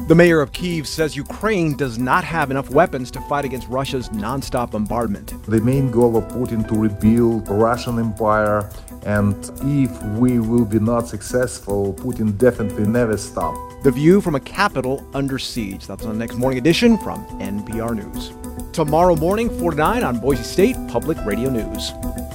The mayor of Kyiv says Ukraine does not have enough weapons to fight against Russia's nonstop bombardment. The main goal of Putin to rebuild Russian empire, and if we will be not successful, Putin definitely never stop. The view from a capital under siege. That's on the next morning edition from NPR News. Tomorrow morning, 4 to 9 on Boise State Public Radio News.